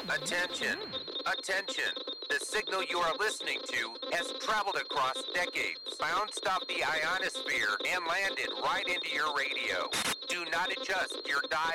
Attention! Attention! The signal you are listening to has traveled across decades, bounced off the ionosphere, and landed right into your radio. Do not adjust your dial.